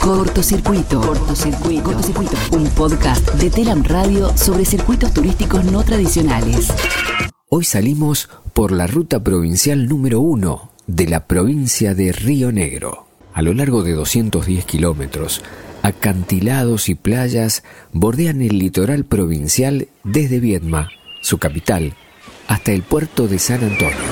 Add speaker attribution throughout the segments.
Speaker 1: Cortocircuito. Un podcast de Telam Radio sobre circuitos turísticos no tradicionales.
Speaker 2: Hoy salimos por la ruta provincial número 1 de la provincia de Río Negro. A lo largo de 210 kilómetros, acantilados y playas bordean el litoral provincial desde Viedma, su capital, hasta el puerto de San Antonio.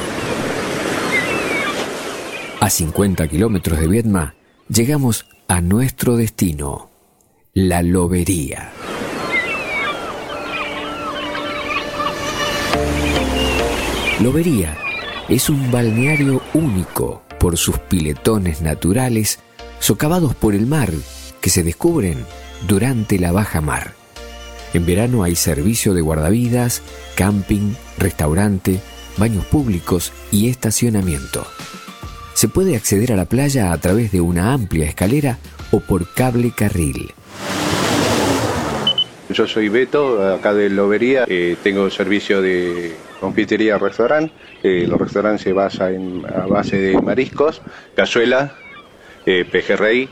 Speaker 2: A 50 kilómetros de Viedma, llegamos a nuestro destino, La Lobería. Lobería es un balneario único por sus piletones naturales socavados por el mar que se descubren durante la bajamar. En verano hay servicio de guardavidas, camping, restaurante, baños públicos y estacionamiento. Se puede acceder a la playa a través de una amplia escalera o por cable carril.
Speaker 3: Yo soy Beto, acá de Lobería, tengo servicio de confitería-restaurante. Los restaurantes se basan a base de mariscos, cazuela, pejerrey,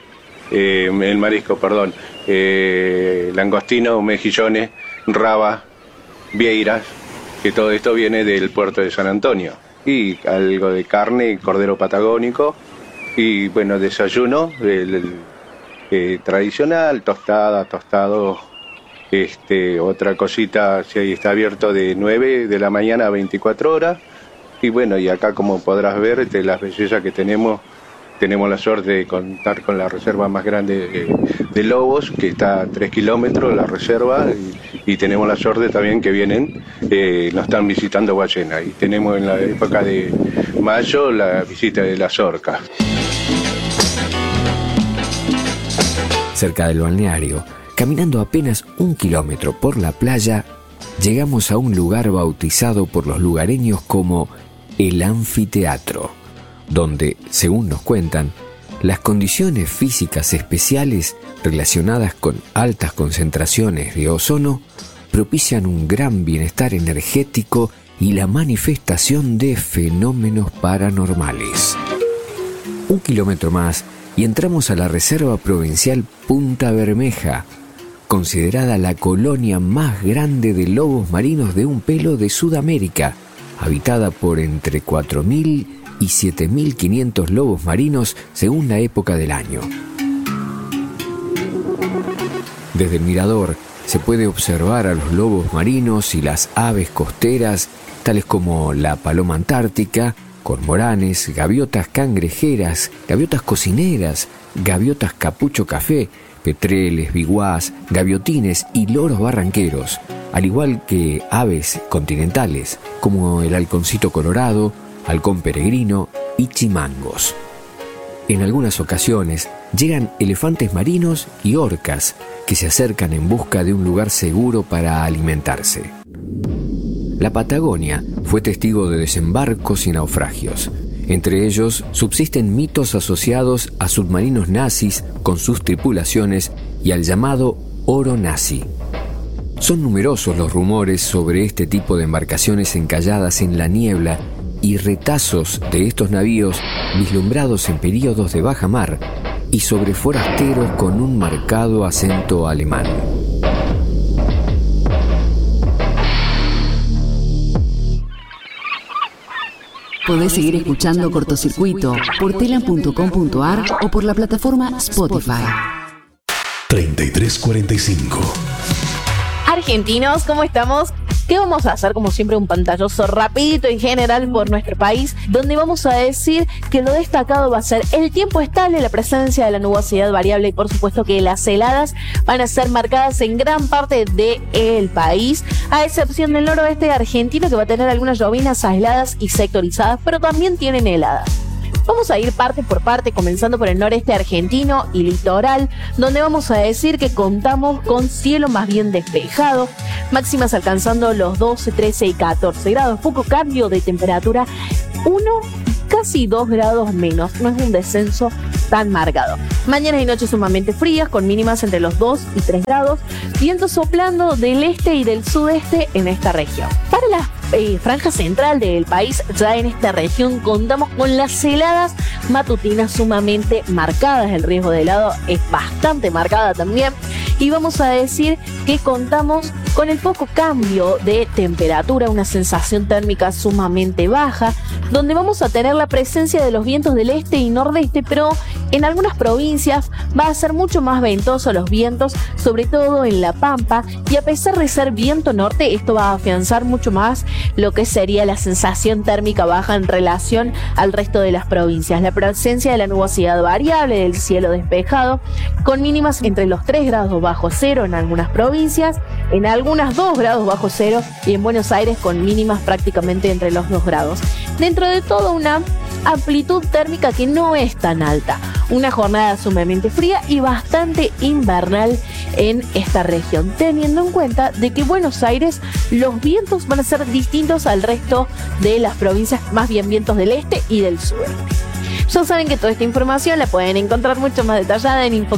Speaker 3: langostino, mejillones, raba, vieiras, que todo esto viene del puerto de San Antonio. Y algo de carne, cordero patagónico, y bueno, desayuno tradicional, tostado, otra cosita, si ahí está abierto de 9 de la mañana a 24 horas, y bueno, y acá como podrás ver, las bellezas que tenemos la suerte de contar con la reserva más grande de lobos, que está a 3 kilómetros la reserva, y tenemos la suerte también que vienen, nos están visitando ballenas, y tenemos en la época de mayo la visita de las orcas.
Speaker 2: Cerca del balneario, caminando apenas 1 kilómetro por la playa, llegamos a un lugar bautizado por los lugareños como el Anfiteatro, donde, según nos cuentan, las condiciones físicas especiales relacionadas con altas concentraciones de ozono propician un gran bienestar energético y la manifestación de fenómenos paranormales. 1 kilómetro más y entramos a la Reserva Provincial Punta Bermeja, considerada la colonia más grande de lobos marinos de un pelo de Sudamérica, habitada por entre 4.000 y 7.500 lobos marinos según la época del año. Desde el mirador se puede observar a los lobos marinos y las aves costeras, tales como la paloma antártica, cormoranes, gaviotas cangrejeras, gaviotas cocineras, gaviotas capucho café, petreles, biguás, gaviotines y loros barranqueros, al igual que aves continentales como el halconcito colorado, halcón peregrino y chimangos. En algunas ocasiones llegan elefantes marinos y orcas que se acercan en busca de un lugar seguro para alimentarse. La Patagonia fue testigo de desembarcos y naufragios. Entre ellos subsisten mitos asociados a submarinos nazis con sus tripulaciones y al llamado oro nazi. Son numerosos los rumores sobre este tipo de embarcaciones encalladas en la niebla y retazos de estos navíos vislumbrados en períodos de baja mar y sobre forasteros con un marcado acento alemán.
Speaker 1: Podés seguir escuchando Cortocircuito por telam.com.ar o por la plataforma Spotify.
Speaker 4: 3345.
Speaker 5: Argentinos, ¿cómo estamos? ¿Qué vamos a hacer? Como siempre, un pantallazo rapidito en general por nuestro país, donde vamos a decir que lo destacado va a ser el tiempo estable, la presencia de la nubosidad variable y por supuesto que las heladas van a ser marcadas en gran parte del país, a excepción del noroeste argentino, que va a tener algunas llovinas aisladas y sectorizadas, pero también tienen heladas. Vamos a ir parte por parte, comenzando por el noreste argentino y litoral, donde vamos a decir que contamos con cielo más bien despejado, máximas alcanzando los 12, 13 y 14 grados, poco cambio de temperatura, casi 2 grados menos, no es un descenso tan marcado. Mañanas y noches sumamente frías, con mínimas entre los 2 y 3 grados, viento soplando del este y del sudeste en esta región. Para las franja central del país, ya en esta región contamos con las heladas matutinas sumamente marcadas. El riesgo de helado es bastante marcada también. Y vamos a decir que contamos con el poco cambio de temperatura, una sensación térmica sumamente baja, donde vamos a tener la presencia de los vientos del este y nordeste, pero en algunas provincias va a ser mucho más ventoso los vientos, sobre todo en La Pampa, y a pesar de ser viento norte, esto va a afianzar mucho más lo que sería la sensación térmica baja en relación al resto de las provincias. La presencia de la nubosidad variable, del cielo despejado, con mínimas entre los 3 grados bajo cero en algunas provincias, en algunas 2 grados bajo cero y en Buenos Aires con mínimas prácticamente entre los 2 grados. Dentro de todo, una amplitud térmica que no es tan alta. Una jornada sumamente fría y bastante invernal en esta región, teniendo en cuenta de que Buenos Aires los vientos van a ser distintos al resto de las provincias, más bien vientos del este y del sur. Ya saben que toda esta información la pueden encontrar mucho más detallada en Info